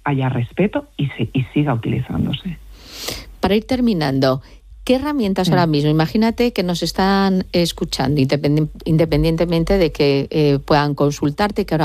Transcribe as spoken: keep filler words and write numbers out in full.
haya respeto y, se, y siga utilizándose. Para ir terminando, ¿qué herramientas sí. ahora mismo? Imagínate que nos están escuchando, independientemente de que eh, puedan consultarte, que ahora